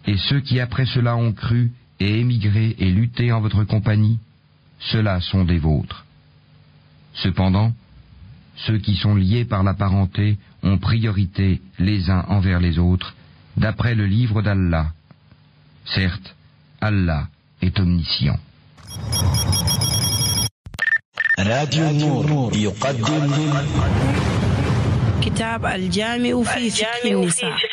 Et ceux qui après cela ont cru et émigré et lutté en votre compagnie, ceux-là sont des vôtres. Cependant, ceux qui sont liés par la parenté ont priorité les uns envers les autres, d'après le livre d'Allah. Certes, Allah est omniscient. راديو النور يقدم كتاب الجامع في فقه النساء